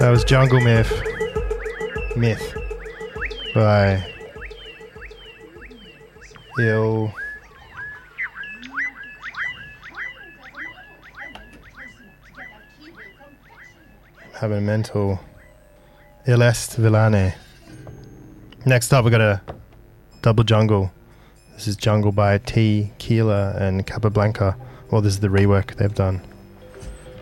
That was Jungle Myth by Il having a mental Il Est Villane. Next up we got a double jungle. This is Jungle by T, Keela and Capablanca. Well, this is the rework they've done.